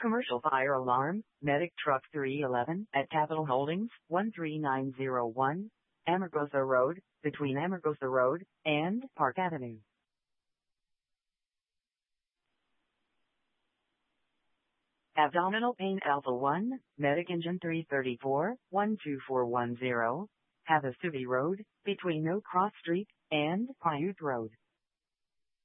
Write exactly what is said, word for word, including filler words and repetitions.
Commercial fire alarm, Medic Truck three eleven at Capital Holdings, one three nine zero one, Amargosa Road, between Amargosa Road and Park Avenue. Abdominal pain Alpha one, Medic Engine three thirty-four, one two four one zero, Havasupai Road, between No Cross Street and Paiute Road.